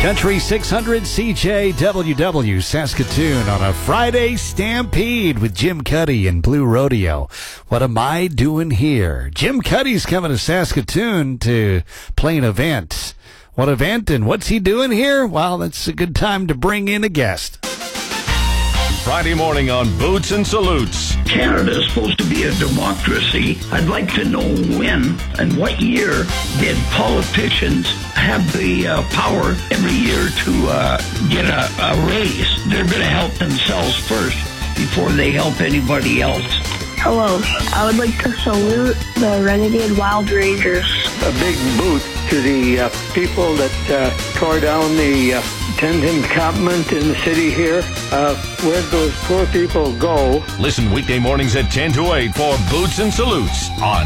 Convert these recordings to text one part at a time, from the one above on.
Country 600 CJWW Saskatoon on a Friday Stampede with Jim Cuddy and Blue Rodeo. What am I doing here? Jim Cuddy's coming to Saskatoon to play an event. What event and what's he doing here? Well, that's a good time to bring in a guest. Friday morning on Boots and Salutes. Canada is supposed to be a democracy. I'd like to know when and what year did politicians have the power every year to get a raise. They're going to help themselves first before they help anybody else. Hello, I would like to salute the Renegade Wild Rangers. A big boot to the people that tore down the tent encampment in the city here. Where'd those poor people go? Listen weekday mornings at 10 to 8 for Boots and Salutes on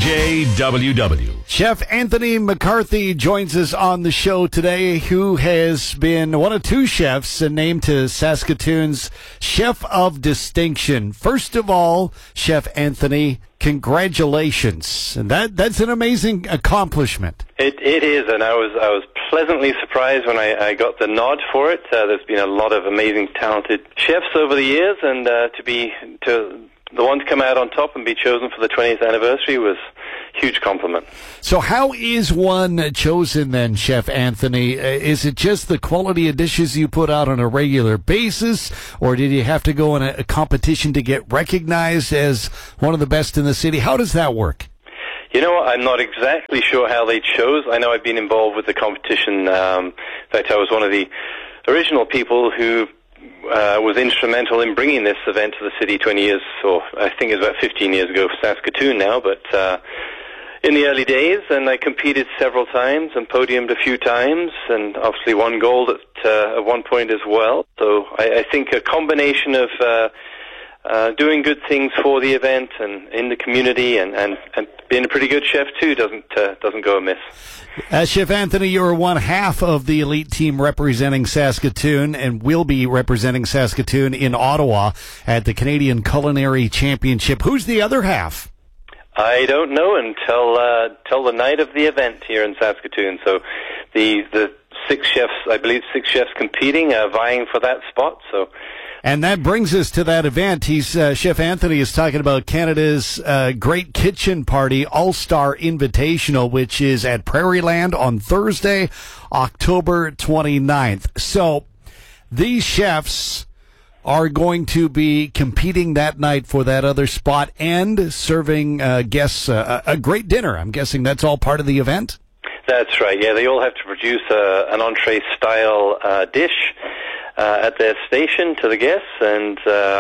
CJWW. Chef Anthony McCarthy joins us on the show today, who has been one of two chefs named to Saskatoon's Chef of Distinction. First of all, Chef Anthony, congratulations. And that's an amazing accomplishment. It is, and I was pleasantly surprised when I got the nod for it. There's been a lot of amazing, talented chefs over the years, and to the one to come out on top and be chosen for the 20th anniversary was a huge compliment. So how is one chosen then, Chef Anthony? Is it just the quality of dishes you put out on a regular basis, or did you have to go in a competition to get recognized as one of the best in the city? How does that work? You know what, I'm not exactly sure how they chose. I know I've been involved with the competition. In fact, I was one of the original people who was instrumental in bringing this event to the city 20 years, or I think it's about 15 years ago for Saskatoon now, but in the early days, and I competed several times and podiumed a few times, and obviously won gold at one point as well. So I think a combination of doing good things for the event and in the community, and being a pretty good chef too doesn't go amiss. Chef Anthony, you're one half of the elite team representing Saskatoon and will be representing Saskatoon in Ottawa at the Canadian Culinary Championship. Who's the other half? I don't know until the night of the event here in Saskatoon. So the six chefs competing, vying for that spot. So. And that brings us to that event. Chef Anthony is talking about Canada's Great Kitchen Party All-Star Invitational, which is at Prairieland on Thursday, October 29th. So these chefs are going to be competing that night for that other spot and serving guests a great dinner. I'm guessing that's all part of the event? That's right, yeah. They all have to produce an entree-style dish at their station to the guests, and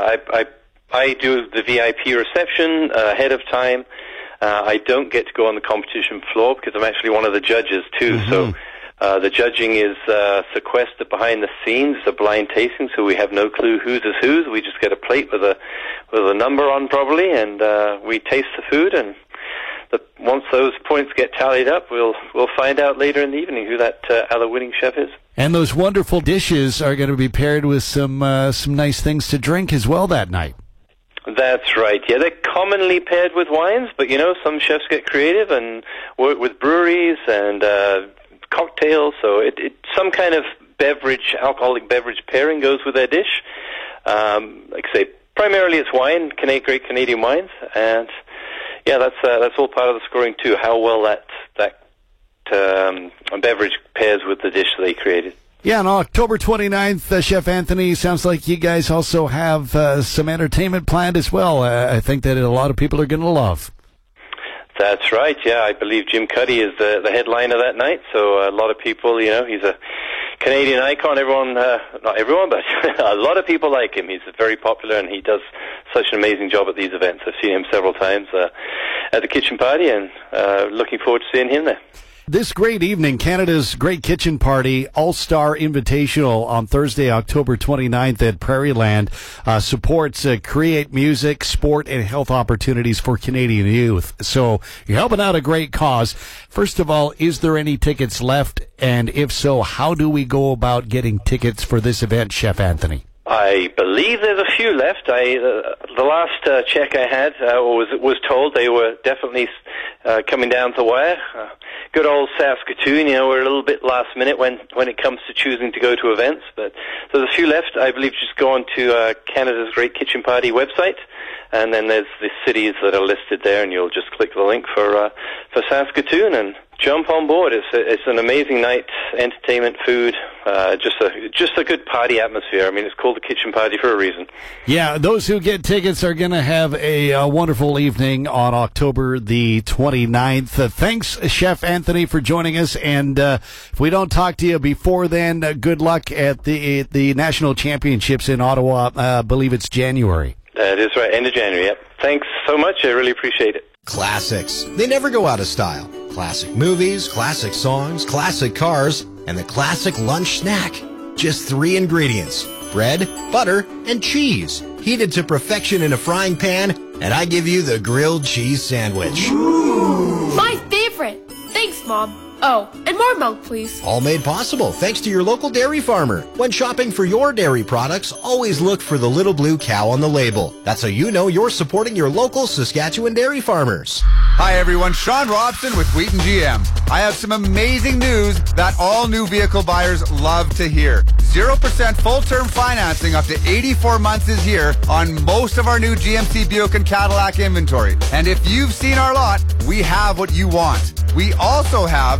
I do the VIP reception ahead of time. I don't get to go on the competition floor because I'm actually one of the judges too. Mm-hmm. So the judging is sequestered behind the scenes. It's a blind tasting, so we have no clue whose is whose. We just get a plate with a number on probably, and we taste the food, and once those points get tallied up, we'll find out later in the evening who that other winning chef is. And those wonderful dishes are going to be paired with some nice things to drink as well that night. That's right. Yeah, they're commonly paired with wines, but some chefs get creative and work with breweries and cocktails. So some kind of alcoholic beverage pairing goes with their dish. Like I say, primarily it's wine, great Canadian wines, and yeah, that's all part of the scoring too. How well that beverage pairs with the dish they created. Yeah, on October 29th, Chef Anthony, sounds like you guys also have some entertainment planned as well. I think that a lot of people are going to love. That's right, yeah. I believe Jim Cuddy is the headliner that night, so a lot of people, he's a Canadian icon. Everyone, not everyone, but a lot of people like him. He's very popular, and he does such an amazing job at these events. I've seen him several times at the kitchen party, and looking forward to seeing him there. This great evening, Canada's Great Kitchen Party All-Star Invitational on Thursday, October 29th at Prairieland supports create music, sport, and health opportunities for Canadian youth. So you're helping out a great cause. First of all, is there any tickets left? And if so, how do we go about getting tickets for this event, Chef Anthony? I believe there's a few left. The last check I had was told they were definitely coming down the wire. Good old Saskatoon, we're a little bit last minute when it comes to choosing to go to events, but there's a few left. I believe just go on to Canada's Great Kitchen Party website, and then there's the cities that are listed there, and you'll just click the link for Saskatoon and jump on board. It's an amazing night, entertainment, food, just a good party atmosphere. I mean, it's called the Kitchen Party for a reason. Yeah, those who get tickets are going to have a wonderful evening on October the 29th. Thanks, Chef Anthony, for joining us. And if we don't talk to you before then, good luck at the National Championships in Ottawa. I believe it's January. That is right, end of January, yep. Thanks so much. I really appreciate it. Classics. They never go out of style. Classic movies, classic songs, classic cars, and the classic lunch snack. Just 3 ingredients: bread, butter, and cheese. Heated to perfection in a frying pan, and I give you the grilled cheese sandwich. My favorite! Thanks, Mom. Oh, and more milk, please. All made possible thanks to your local dairy farmer. When shopping for your dairy products, always look for the little blue cow on the label. That's how you know you're supporting your local Saskatchewan dairy farmers. Hi everyone, Sean Robson with Wheaton GM. I have some amazing news that all new vehicle buyers love to hear. 0% full-term financing up to 84 months is here on most of our new GMC Buick and Cadillac inventory. And if you've seen our lot, we have what you want. We also have